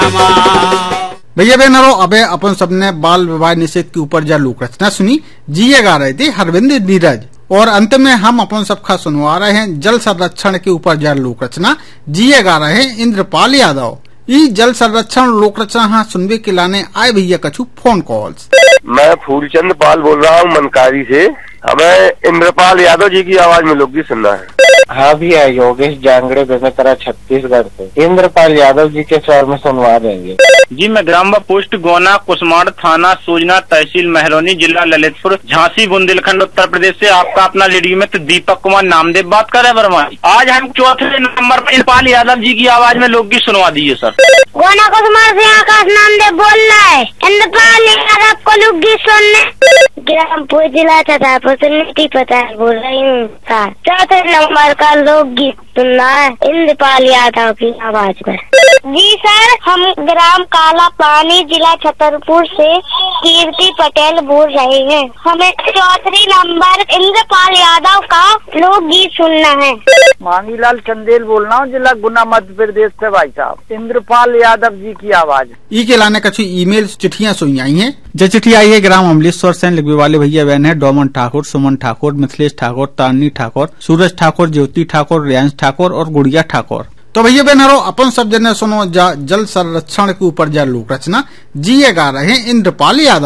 भैया बहनों, अबे अपन सबने बाल विवाह निषेध के ऊपर जा लोक रचना सुनी। जिये गा रहे थे हरविंद नीरज। और अंत में हम अपन सबका सुनवा रहे हैं जल संरक्षण के ऊपर जा लोक रचना। जिये गा रहे हैं इंद्रपाल यादव। ई जल संरक्षण लोक रचना हाँ सुनवे के लाने आए भैया कछु फोन कॉल्स। मैं फूलचंद पाल बोल रहा हूँ मनकारी से। हमें इंद्रपाल यादव जी की आवाज में लोकगीत सुनना है। हाँ भैया, योगेश जांगड़े बेमेतरा छत्तीसगढ़ से इंद्रपाल यादव जी के स्वर में सुनवा देंगे। जी, मैं ग्राम पोस्ट गोना कुसमाड़ थाना सूजना तहसील महरौनी जिला ललितपुर झांसी बुंदेलखंड उत्तर प्रदेश से आपका अपना रेडियो मित्र दीपक कुमार नामदेव बात कर रहे हैं वर्मा। आज हम चौथे नंबर पर इंद्रपाल यादव जी की आवाज में लोकगीत सुनवा दीजिए सर। गोना कुसमाड़ से आकाश नामदेव बोल रहा है। इंद्रपाल यादव को लोकगीत सुनने ग्रामपुर जिला छतरपुर से नीति पता बोल रही हूँ सर। चौथे नंबर का लोकगीत सुनना है इंद्रपाल यादव की आवाज में। जी सर, हम ग्राम काला पानी जिला छतरपुर से कीर्ति पटेल बोल रहे हैं। हमें चौथे नंबर इंद्रपाल यादव का लोकगीत सुनना है। मांगीलाल चंदेल बोल रहा हूँ, जिला गुना मध्य प्रदेश से भाई साहब। इंद्रपाल यादव जी की आवाज। ई के लाने कछु ईमेल चिट्ठियां सुई आई हैं। जो चिट्ठी आई है ग्राम अमलेश्वर से लिखने वाले भैया बहन है डोमन ठाकुर, सुमन ठाकुर, मिथिलेश ठाकुर, तारनी ठाकुर, सूरज ठाकुर, ज्योति ठाकुर, रियांश ठाकुर और गुड़िया ठाकुर। तो भैया बहनों, अपन सब जने सुनो जल संरक्षण के ऊपर जा लोक रचना। जिये गा रहे हैं इंद्रपाल यादव।